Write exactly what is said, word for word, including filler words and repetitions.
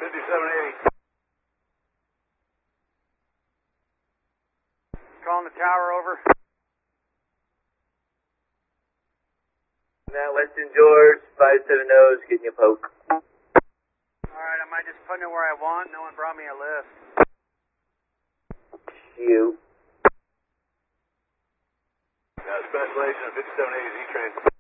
fifty-seven eighty. Calling the tower over. Now, Western George, five seven zero is getting a poke. Alright, am I just putting it where I want? No one brought me a list. You. Uh, Speculation of fifty-seven eighty Z-Train.